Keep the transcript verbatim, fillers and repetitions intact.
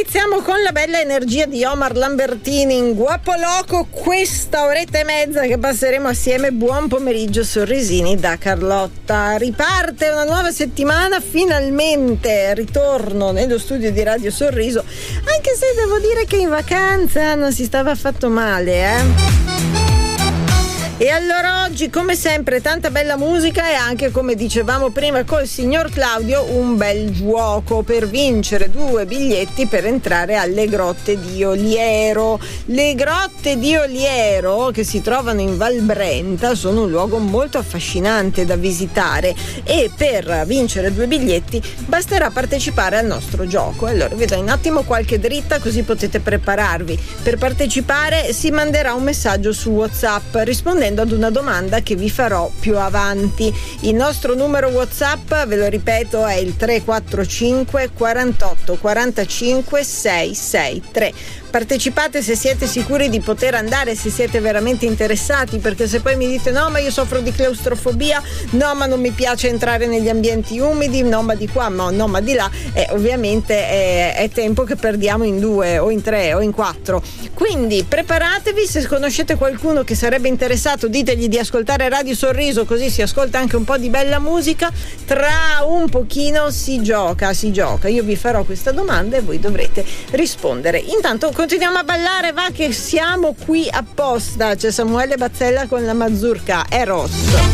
iniziamo con la bella energia di Omar Lambertini in Guapo Loco, questa oretta e mezza che passeremo assieme. Buon pomeriggio sorrisini da Carlotta. Riparte una nuova settimana, finalmente ritorno nello studio di Radio Sorriso, anche se devo dire che in vacanza non si stava affatto male, eh? E allora oggi, come sempre, tanta bella musica e anche, come dicevamo prima col signor Claudio, un bel gioco per vincere due biglietti per entrare alle Grotte di Oliero. Le Grotte di Oliero, che si trovano in Val Brenta, sono un luogo molto affascinante da visitare e per vincere due biglietti basterà partecipare al nostro gioco. Allora vi do un attimo qualche dritta così potete prepararvi. Per partecipare si manderà un messaggio su WhatsApp rispondendo ad una domanda che vi farò più avanti. Il nostro numero WhatsApp, ve lo ripeto, è il tre quattro cinque quarantotto quarantacinque seicentosessantatré. Partecipate se siete sicuri di poter andare, se siete veramente interessati, perché se poi mi dite no ma io soffro di claustrofobia, no ma non mi piace entrare negli ambienti umidi, no ma di qua, ma no ma di là, eh, ovviamente è, è tempo che perdiamo in due o in tre o in quattro. Quindi preparatevi, se conoscete qualcuno che sarebbe interessato ditegli di ascoltare Radio Sorriso, così si ascolta anche un po' di bella musica. Tra un pochino si gioca, si gioca. Io vi farò questa domanda e voi dovrete rispondere. Intanto continuiamo a ballare, va che siamo qui apposta. C'è Samuele Bazzella con la mazurka Eros.